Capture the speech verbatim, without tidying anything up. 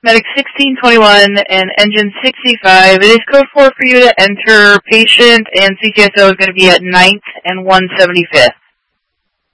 Medic sixteen twenty-one and engine sixty-five. It is code four for you to enter. Patient and C T S O is going to be at ninth and one seventy-fifth.